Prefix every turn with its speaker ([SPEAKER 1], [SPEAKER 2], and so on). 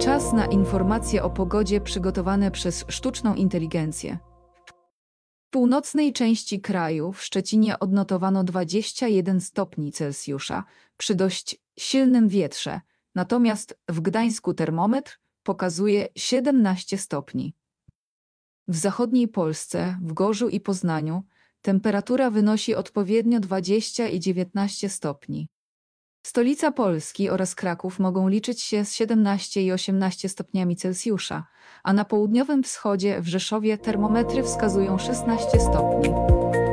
[SPEAKER 1] Czas na informacje o pogodzie przygotowane przez sztuczną inteligencję. W północnej części kraju w Szczecinie odnotowano 21 stopni Celsjusza przy dość silnym wietrze, natomiast w Gdańsku termometr pokazuje 17 stopni. W zachodniej Polsce, w Gorzu i Poznaniu, temperatura wynosi odpowiednio 20 i 19 stopni. Stolica Polski oraz Kraków mogą liczyć się z 17 i 18 stopniami Celsjusza, a na południowym wschodzie w Rzeszowie termometry wskazują 16 stopni.